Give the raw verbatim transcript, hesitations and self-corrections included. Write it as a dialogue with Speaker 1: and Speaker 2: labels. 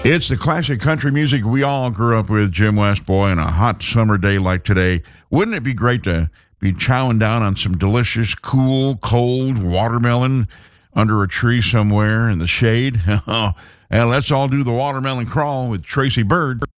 Speaker 1: It's the classic country music we all grew up with, Jim West. Boy, on a hot summer day like today, wouldn't it be great to be chowing down on some delicious, cool, cold watermelon under a tree somewhere in the shade? And let's all do the watermelon crawl with Tracy Bird.